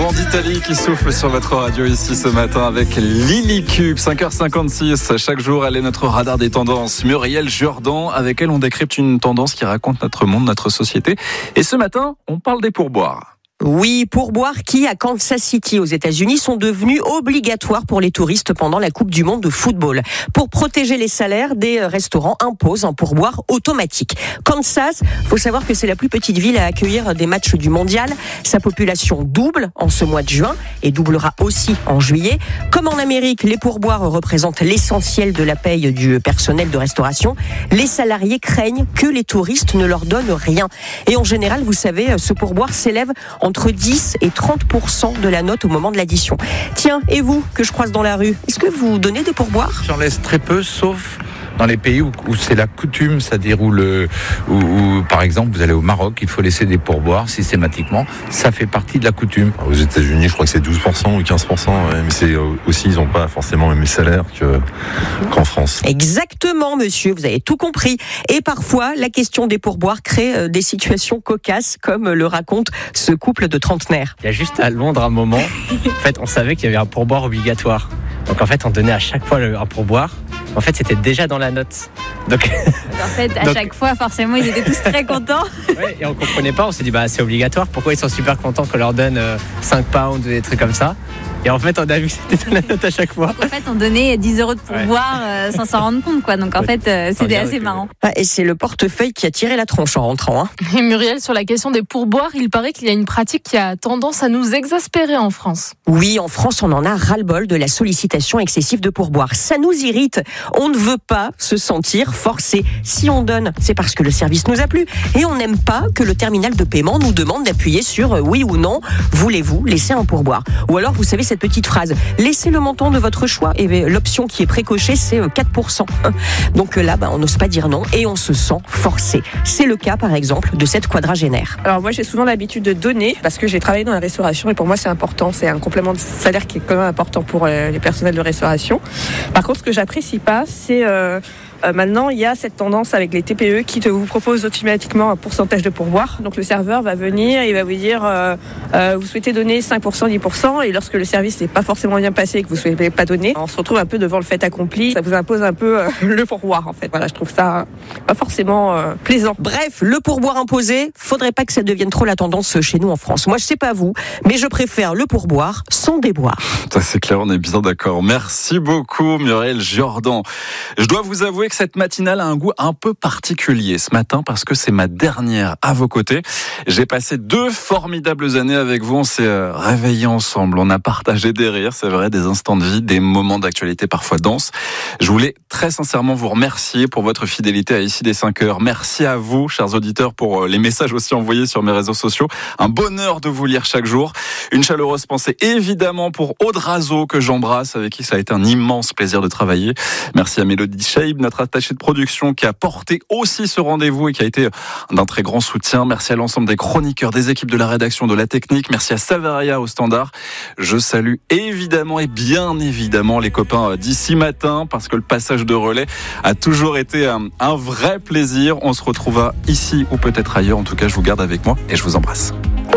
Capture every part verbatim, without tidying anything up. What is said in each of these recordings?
vent d'Italie qui souffle sur votre radio ici ce matin avec Lily Cube. cinq heures cinquante-six, chaque jour elle est notre radar des tendances. Muriel Jourdan, avec elle on décrypte une tendance qui raconte notre monde, notre société. Et ce matin, on parle des pourboires. Oui, pourboires qui, à Kansas City, aux États-Unis, sont devenus obligatoires pour les touristes pendant la Coupe du Monde de football. Pour protéger les salaires, des restaurants imposent un pourboire automatique. Kansas, faut savoir que c'est la plus petite ville à accueillir des matchs du mondial. Sa population double en ce mois de juin et doublera aussi en juillet. Comme en Amérique, les pourboires représentent l'essentiel de la paye du personnel de restauration. Les salariés craignent que les touristes ne leur donnent rien. Et en général, vous savez, ce pourboire s'élève en entre dix et trente pour cent de la note au moment de l'addition. Tiens, et vous, que je croise dans la rue, est-ce que vous donnez des pourboires ? J'en laisse très peu, sauf dans les pays où, où c'est la coutume, c'est-à-dire où, le, où, où, par exemple, vous allez au Maroc, il faut laisser des pourboires systématiquement. Ça fait partie de la coutume. Aux États-Unis, je crois que c'est douze pour cent ou quinze pour cent, ouais, mais c'est aussi, ils n'ont pas forcément le même salaire que, qu'en France. Exactement, monsieur, vous avez tout compris. Et parfois, la question des pourboires crée des situations cocasses, comme le raconte ce couple de trentenaires. Il y a juste à Londres un moment, en fait, on savait qu'il y avait un pourboire obligatoire. Donc en fait, on donnait à chaque fois un pourboire. En fait, c'était déjà dans la note. Donc, en fait, à donc... chaque fois, forcément, ils étaient tous très contents. Ouais, et on comprenait pas. On s'est dit, bah, c'est obligatoire. Pourquoi ils sont super contents qu'on leur donne euh, cinq pounds ou des trucs comme ça? Et en fait, on a vu que c'était dans la note à chaque fois. Donc, en fait, on donnait dix euros de pourboire ouais. euh, sans s'en rendre compte, quoi. Donc, en fait, euh, c'était assez marrant. Ah, et c'est le portefeuille qui a tiré la tronche en rentrant. Hein. Et Muriel, sur la question des pourboires, il paraît qu'il y a une pratique qui a tendance à nous exaspérer en France. Oui, en France, on en a ras-le-bol de la sollicitation excessive de pourboires. Ça nous irrite. On ne veut pas se sentir forcé. Si on donne, c'est parce que le service nous a plu. Et on n'aime pas que le terminal de paiement nous demande d'appuyer sur oui ou non. Voulez-vous laisser un pourboire ? Ou alors, vous savez cette petite phrase, laissez le montant de votre choix. Et l'option qui est précochée, c'est quatre pour cent. Donc là, bah, on n'ose pas dire non et on se sent forcé. C'est le cas, par exemple, de cette quadragénaire. Alors moi, j'ai souvent l'habitude de donner parce que j'ai travaillé dans la restauration et pour moi, c'est important. C'est un complément de salaire qui est quand même important pour les personnels de restauration. Par contre, ce que j'apprécie pas, c'est euh, euh, maintenant, il y a cette tendance avec les T P E qui te vous proposent automatiquement un pourcentage de pourboire. Donc le serveur va venir, il va vous dire euh, euh, vous souhaitez donner cinq pour cent, dix pour cent et lorsque le service n'est pas forcément bien passé et que vous ne souhaitez pas donner, on se retrouve un peu devant le fait accompli. Ça vous impose un peu euh, le pourboire en fait. Voilà, je trouve ça pas forcément euh, plaisant. Bref, le pourboire imposé, faudrait pas que ça devienne trop la tendance chez nous en France. Moi, je sais pas vous, mais je préfère le pourboire sans déboire. Ça c'est clair, on est bien d'accord. Merci beaucoup Muriel Jourdan. Je dois vous avouer que cette matinale a un goût un peu particulier ce matin parce que c'est ma dernière à vos côtés. J'ai passé deux formidables années avec vous, on s'est réveillés ensemble, on a partagé des rires, c'est vrai, des instants de vie, des moments d'actualité parfois denses. Je voulais très sincèrement vous remercier pour votre fidélité à Ici des cinq heures. Merci à vous, chers auditeurs, pour les messages aussi envoyés sur mes réseaux sociaux. Un bonheur de vous lire chaque jour. Une chaleureuse pensée évidemment pour Aude Razo que j'embrasse, avec qui ça a été un immense plaisir de travailler. Merci à Mélodie Scheib, notre attachée de production, qui a porté aussi ce rendez-vous et qui a été d'un très grand soutien. Merci à l'ensemble des chroniqueurs, des équipes de la rédaction, de la technique. Merci à Savaria au standard. Je salue évidemment et bien évidemment les copains d'ici matin parce que le passage de relais a toujours été un, un vrai plaisir. On se retrouvera ici ou peut-être ailleurs. En tout cas, je vous garde avec moi et je vous embrasse.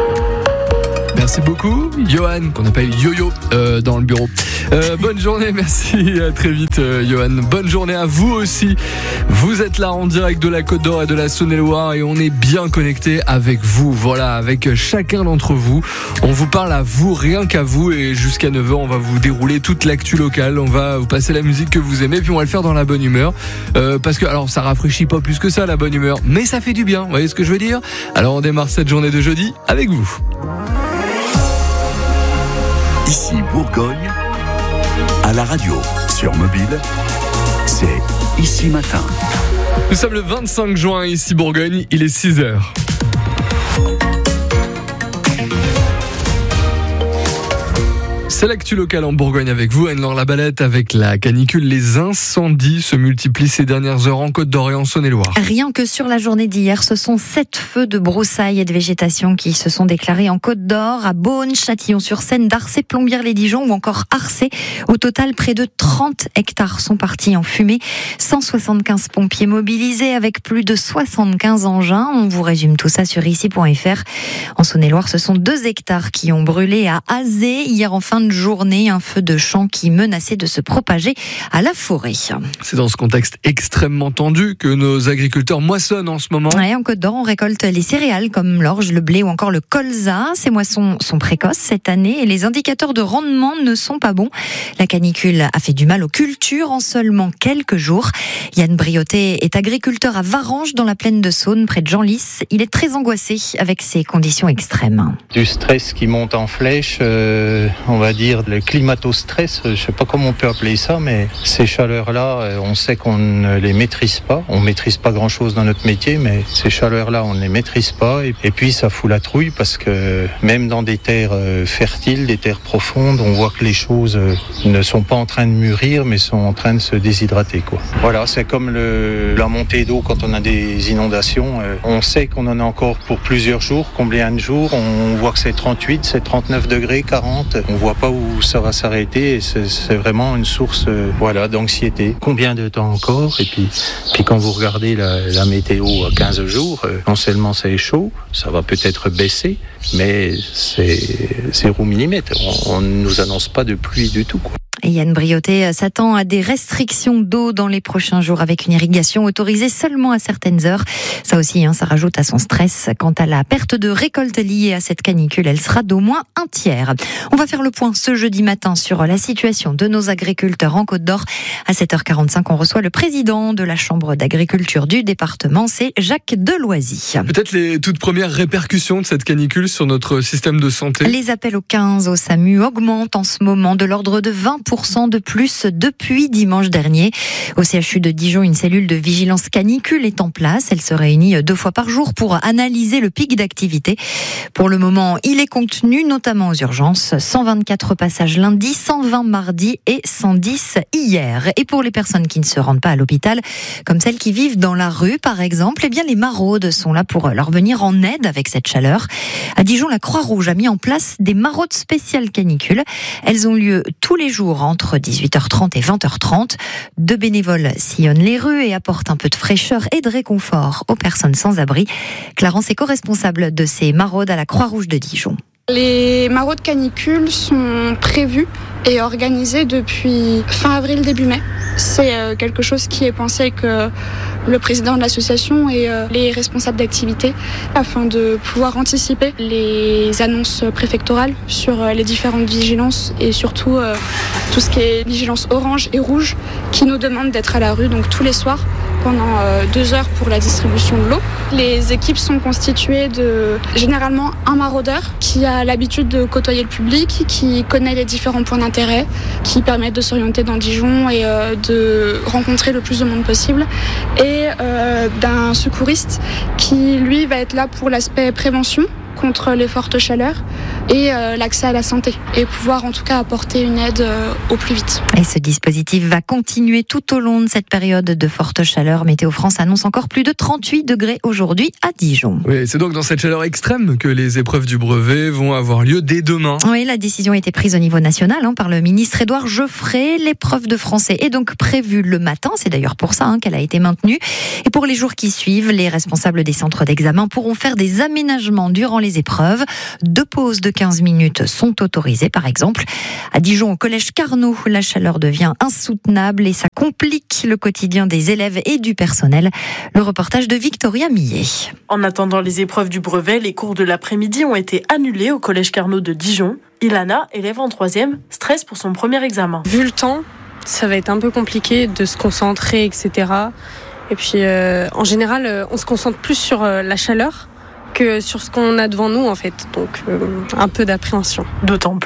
Merci beaucoup, Johan, qu'on appelle Yo-Yo euh, dans le bureau. Euh, bonne journée, merci, à très vite, euh, Johan. Bonne journée à vous aussi. Vous êtes là en direct de la Côte d'Or et de la Saône-et-Loire et on est bien connecté avec vous. Voilà, avec chacun d'entre vous. On vous parle à vous, rien qu'à vous, et jusqu'à neuf heures, on va vous dérouler toute l'actu locale. On va vous passer la musique que vous aimez, puis on va le faire dans la bonne humeur. Euh, parce que, alors, ça rafraîchit pas plus que ça, la bonne humeur, mais ça fait du bien. Vous voyez ce que je veux dire? Alors, on démarre cette journée de jeudi avec vous. Ici Bourgogne, à la radio, sur mobile, c'est Ici Matin. Nous sommes le vingt-cinq juin, ici Bourgogne, il est six heures. C'est l'actu locale en Bourgogne avec vous, Anne-Laure Labalette. Avec la canicule, les incendies se multiplient ces dernières heures en Côte-d'Or et en Saône-et-Loire. Rien que sur la journée d'hier, ce sont sept feux de broussailles et de végétation qui se sont déclarés en Côte-d'Or, à Beaune, Châtillon-sur-Seine, Darcey, Plombières-les-Dijon ou encore Arcey. Au total, près de trente hectares sont partis en fumée. cent soixante-quinze pompiers mobilisés avec plus de soixante-quinze engins. On vous résume tout ça sur ici point f r. En Saône-et-Loire, ce sont deux hectares qui ont brûlé à Azé hier en fin de journée. Un feu de champ qui menaçait de se propager à la forêt. C'est dans ce contexte extrêmement tendu que nos agriculteurs moissonnent en ce moment. Ouais, en Côte-d'Or, on récolte les céréales comme l'orge, le blé ou encore le colza. Ces moissons sont précoces cette année et les indicateurs de rendement ne sont pas bons. La canicule a fait du mal aux cultures en seulement quelques jours. Yann Briotet est agriculteur à Varanges dans la plaine de Saône, près de Genlis. Il est très angoissé avec ces conditions extrêmes. Du stress qui monte en flèche, euh, on va dire le climato-stress, je ne sais pas comment on peut appeler ça, mais ces chaleurs-là, on sait qu'on ne les maîtrise pas. On ne maîtrise pas grand-chose dans notre métier, mais ces chaleurs-là, on ne les maîtrise pas. Et, et puis, ça fout la trouille parce que même dans des terres fertiles, des terres profondes, on voit que les choses ne sont pas en train de mûrir, mais sont en train de se déshydrater, quoi. Voilà, c'est comme le, la montée d'eau quand on a des inondations. On sait qu'on en a encore pour plusieurs jours. Combien de jours? On voit que c'est trente-huit, c'est trente-neuf degrés, quarante. On voit pas où ça va s'arrêter. Et c'est, c'est vraiment une source, euh, voilà, d'anxiété. Combien de temps encore? Et puis, puis quand vous regardez la, la météo à quinze jours, euh, non seulement c'est chaud, ça va peut-être baisser, mais c'est zéro millimètre. On ne nous annonce pas de pluie du tout, quoi. Et Yann Briotet s'attend à des restrictions d'eau dans les prochains jours avec une irrigation autorisée seulement à certaines heures. Ça aussi, hein, ça rajoute à son stress. Quant à la perte de récolte liée à cette canicule, elle sera d'au moins un tiers. On va faire le point ce jeudi matin sur la situation de nos agriculteurs en Côte-d'Or. À sept heures quarante-cinq, on reçoit le président de la Chambre d'agriculture du département, c'est Jacques Deloisy. Peut-être les toutes premières répercussions de cette canicule sur notre système de santé. Les appels au quinze au SAMU augmentent en ce moment de l'ordre de vingt pour cent de plus depuis dimanche dernier. Au C H U de Dijon, une cellule de vigilance canicule est en place. Elle se réunit deux fois par jour pour analyser le pic d'activité. Pour le moment, il est contenu, notamment aux urgences. cent vingt-quatre passages lundi, cent vingt mardi et cent dix hier. Et pour les personnes qui ne se rendent pas à l'hôpital, comme celles qui vivent dans la rue par exemple, eh bien les maraudes sont là pour leur venir en aide avec cette chaleur. À Dijon, la Croix-Rouge a mis en place des maraudes spéciales canicules. Elles ont lieu tous les jours entre dix-huit heures trente et vingt heures trente. Deux bénévoles sillonnent les rues et apportent un peu de fraîcheur et de réconfort aux personnes sans abri. Clarence est co-responsable de ces maraudes à la Croix-Rouge de Dijon. Les maraudes canicules sont prévues et organisées depuis fin avril, début mai. C'est quelque chose qui est pensé avec le président de l'association et les responsables d'activité afin de pouvoir anticiper les annonces préfectorales sur les différentes vigilances et surtout tout ce qui est vigilance orange et rouge qui nous demandent d'être à la rue donc tous les soirs pendant deux heures pour la distribution de l'eau. Les équipes sont constituées de généralement un maraudeur qui a l'habitude de côtoyer le public, qui connaît les différents points d'intérêt, qui permettent de s'orienter dans Dijon et euh, de rencontrer le plus de monde possible, et euh, d'un secouriste qui lui va être là pour l'aspect prévention contre les fortes chaleurs et euh, l'accès à la santé et pouvoir en tout cas apporter une aide euh, au plus vite. Et ce dispositif va continuer tout au long de cette période de forte chaleur. Météo France annonce encore plus de trente-huit degrés aujourd'hui à Dijon. Oui, c'est donc dans cette chaleur extrême que les épreuves du brevet vont avoir lieu dès demain. Oui, la décision a été prise au niveau national hein, par le ministre Édouard Geoffrey. L'épreuve de français est donc prévue le matin. C'est d'ailleurs pour ça hein, qu'elle a été maintenue. Et pour les jours qui suivent, les responsables des centres d'examen pourront faire des aménagements durant les épreuves. Deux pauses de quinze minutes sont autorisées, par exemple. À Dijon, au collège Carnot, la chaleur devient insoutenable et ça complique le quotidien des élèves et du personnel. Le reportage de Victoria Millet. En attendant les épreuves du brevet, les cours de l'après-midi ont été annulés au collège Carnot de Dijon. Ilana, élève en troisième, stresse pour son premier examen. Vu le temps, ça va être un peu compliqué de se concentrer, et cetera. Et puis, euh, en général, euh, on se concentre plus sur euh, la chaleur que sur ce qu'on a devant nous, en fait. Donc, euh, un peu d'appréhension. D'autant plus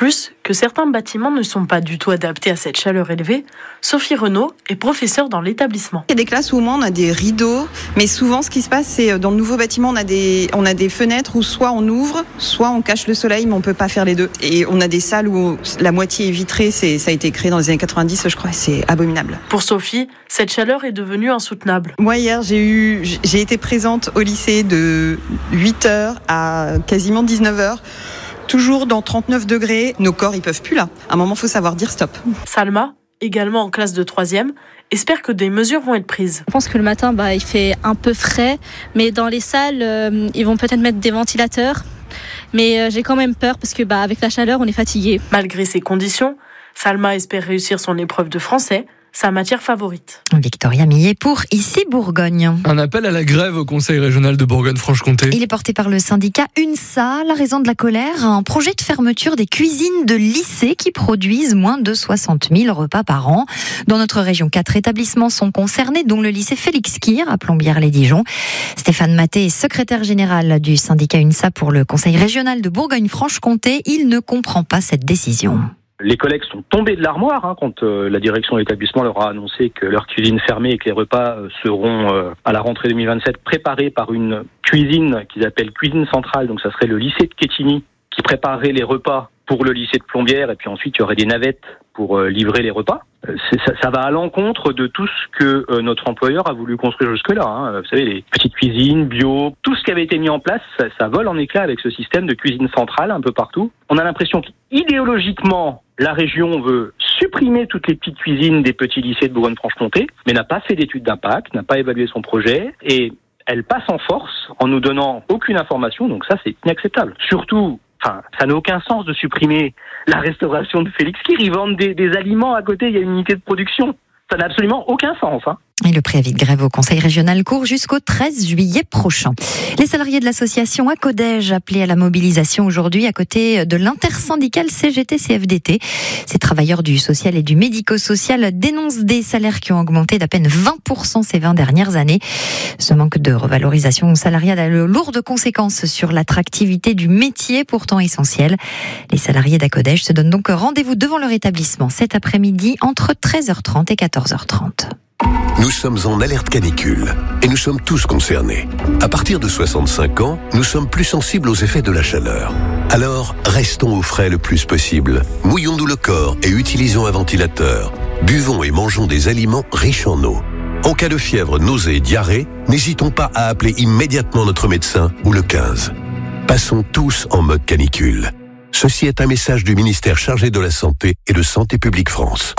que certains bâtiments ne sont pas du tout adaptés à cette chaleur élevée, Sophie Renaud est professeure dans l'établissement. Il y a des classes où au moins on a des rideaux, mais souvent ce qui se passe, c'est dans le nouveau bâtiment, on a des, on a des fenêtres où soit on ouvre, soit on cache le soleil, mais on peut pas faire les deux. Et on a des salles où la moitié est vitrée, c'est, ça a été créé dans les années quatre-vingt-dix, je crois, c'est abominable. Pour Sophie, cette chaleur est devenue insoutenable. Moi hier, j'ai eu, j'ai été présente au lycée de huit heures à quasiment dix-neuf heures. Toujours dans trente-neuf degrés, nos corps ils peuvent plus là. À un moment, il faut savoir dire stop. Salma, également en classe de troisième, espère que des mesures vont être prises. Je pense que le matin, bah, il fait un peu frais, mais dans les salles, euh, ils vont peut-être mettre des ventilateurs. Mais euh, j'ai quand même peur parce que bah, avec la chaleur, on est fatigué. Malgré ces conditions, Salma espère réussir son épreuve de français, sa matière favorite. Victoria Millet pour Ici Bourgogne. Un appel à la grève au Conseil régional de Bourgogne-Franche-Comté. Il est porté par le syndicat UNSA. La raison de la colère, un projet de fermeture des cuisines de lycées qui produisent moins de soixante mille repas par an. Dans notre région, quatre établissements sont concernés, dont le lycée Félix Kir à Plombières-les-Dijon. Stéphane Maté est secrétaire général du syndicat UNSA pour le Conseil régional de Bourgogne-Franche-Comté. Il ne comprend pas cette décision. Les collègues sont tombés de l'armoire hein, quand euh, la direction de l'établissement leur a annoncé que leur cuisine fermée et que les repas euh, seront euh, à la rentrée deux mille vingt-sept préparés par une cuisine qu'ils appellent cuisine centrale. Donc ça serait le lycée de Quetigny qui préparerait les repas pour le lycée de Plombières et puis ensuite il y aurait des navettes pour euh, livrer les repas. Euh, c'est, ça, ça va à l'encontre de tout ce que euh, notre employeur a voulu construire jusque-là. Hein. Vous savez, les petites cuisines, bio, tout ce qui avait été mis en place, ça, ça vole en éclats avec ce système de cuisine centrale un peu partout. On a l'impression qu'idéologiquement, la région veut supprimer toutes les petites cuisines des petits lycées de Bourgogne-Franche-Comté, mais n'a pas fait d'étude d'impact, n'a pas évalué son projet, et elle passe en force en nous donnant aucune information, donc ça c'est inacceptable. Surtout, enfin, ça n'a aucun sens de supprimer la restauration de Félix Kir, ils vendent des, des aliments à côté, il y a une unité de production. Ça n'a absolument aucun sens. Hein. Et le préavis de grève au Conseil régional court jusqu'au treize juillet prochain. Les salariés de l'association Acodège appelés à la mobilisation aujourd'hui à côté de l'intersyndicale C G T C F D T. Ces travailleurs du social et du médico-social dénoncent des salaires qui ont augmenté d'à peine vingt pour cent ces vingt dernières années. Ce manque de revalorisation salariale a de lourdes conséquences sur l'attractivité du métier pourtant essentiel. Les salariés d'Acodège se donnent donc rendez-vous devant leur établissement cet après-midi entre treize heures trente et quatorze heures trente. Nous sommes en alerte canicule et nous sommes tous concernés. À partir de soixante-cinq ans, nous sommes plus sensibles aux effets de la chaleur. Alors, restons au frais le plus possible. Mouillons-nous le corps et utilisons un ventilateur. Buvons et mangeons des aliments riches en eau. En cas de fièvre, nausée et diarrhée, n'hésitons pas à appeler immédiatement notre médecin ou le quinze. Passons tous en mode canicule. Ceci est un message du ministère chargé de la Santé et de Santé publique France.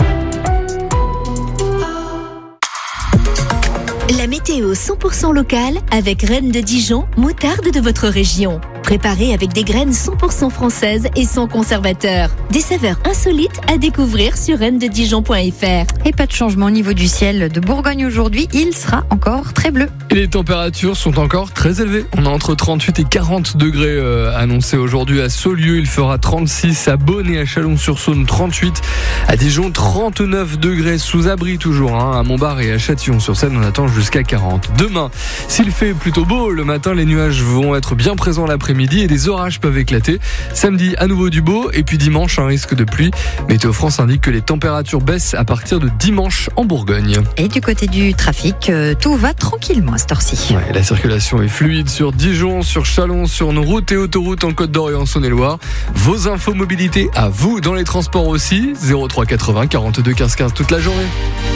La météo cent pour cent locale avec Reine de Dijon, moutarde de votre région. Préparée avec des graines cent pour cent françaises et sans conservateur. Des saveurs insolites à découvrir sur reine de dijon point f r. Et pas de changement au niveau du ciel de Bourgogne aujourd'hui, il sera encore très bleu. Et les températures sont encore très élevées. On a entre trente-huit et quarante degrés euh, annoncés aujourd'hui à Saulieu. Il fera trente-six à Beaune et à Chalon-sur-Saône trente-huit. À Dijon, trente-neuf degrés sous abri toujours. Hein. À Montbard et à Châtillon-sur-Seine, on attend jusqu'à quarante. Demain, s'il fait plutôt beau, le matin, les nuages vont être bien présents l'après-midi et des orages peuvent éclater. Samedi, à nouveau du beau et puis dimanche, un risque de pluie. Météo France indique que les températures baissent à partir de dimanche en Bourgogne. Et du côté du trafic, euh, tout va tranquillement à cette heure-ci. Ouais, la circulation est fluide sur Dijon, sur Chalon, sur nos routes et autoroutes en Côte d'Or et en Saône-et-Loire. Vos infos mobilité à vous dans les transports aussi. zéro trois quatre-vingts quarante-deux quinze quinze toute la journée.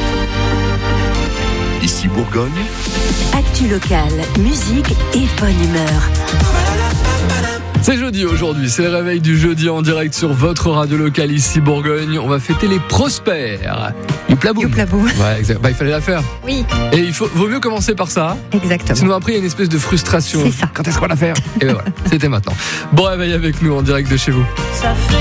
Ici Bourgogne. Actu locale, musique et bonne humeur. C'est jeudi aujourd'hui, c'est le réveil du jeudi en direct sur votre radio locale ici Bourgogne. On va fêter les prospères. Youpla boum. Youpla boum. Ouais, exact. Bah, il fallait la faire. Oui. Et il faut, vaut mieux commencer par ça. Exactement. Sinon après il y a une espèce de frustration. C'est ça. Quand est-ce qu'on va la faire ? Et ben voilà, c'était maintenant. Bon réveil avec nous en direct de chez vous. Ça fait